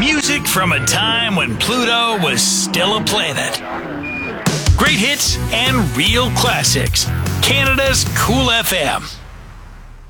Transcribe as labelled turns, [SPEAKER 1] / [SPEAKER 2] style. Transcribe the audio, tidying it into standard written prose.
[SPEAKER 1] Music from a time when Pluto was still a planet. Great hits and real classics. Canada's Cool FM.